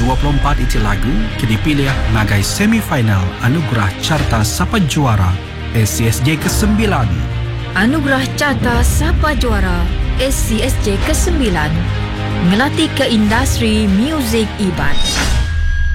24 itu lagu kini pilih nagai semifinal Anugerah Carta Sapa Juara SCSJ ke-9. Anugerah Carta Sapa Juara SCSJ ke-9 ngelatih ke industri muzik IBAT.